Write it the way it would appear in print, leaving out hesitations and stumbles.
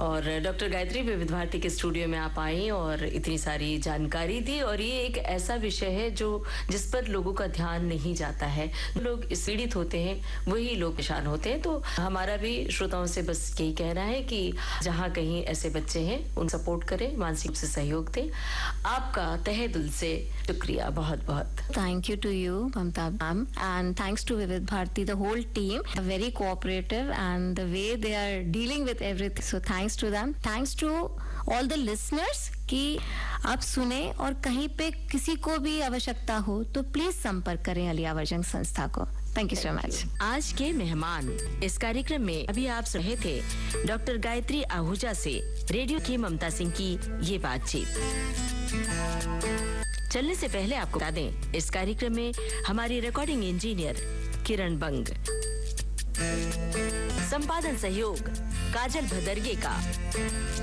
और डॉक्टर गायत्री विविध भारती के स्टूडियो में आप आई और इतनी सारी जानकारी दी। और ये एक ऐसा विषय है जो जिस पर लोगों का ध्यान नहीं जाता है। लोग पीड़ित होते हैं, वही लोग परेशान होते हैं। तो हमारा भी श्रोताओं से बस यही कहना है कि जहाँ कहीं ऐसे बच्चे हैं उन सपोर्ट करें, मानसिक रूप से सहयोग दें। आपका तहे दिल से शुक्रिया, बहुत बहुत। Thank you to you, Mamta ma'am, and thanks to Vivid Bharati, the whole team, very cooperative and the way they are dealing with everything. So thanks to them. Thanks to all the listeners कि आप सुने और कहीं पे किसी को भी आवश्यकता हो तो प्लीज संपर्क करें अलिया वर्जन संस्था को। Thank you so much. आज के मेहमान इस कार्यक्रम में अभी आप सुन रहे थे डॉक्टर गायत्री आहूजा से रेडियो की ममता सिंह की ये बातचीत। चलने से पहले आपको बता दें, इस कार्यक्रम में हमारी रिकॉर्डिंग इंजीनियर किरण बंग, संपादन सहयोग काजल भदरगे का।